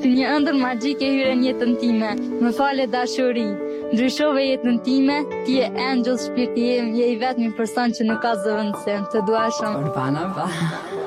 Një ëndër magjike hyre në jetën time. Më fale dashuri. Ndryshove jetën time, ti je angel, shpirti im, je i vetmi person që nuk ka zëvendësim. Të dua shumë. Urbana, pa.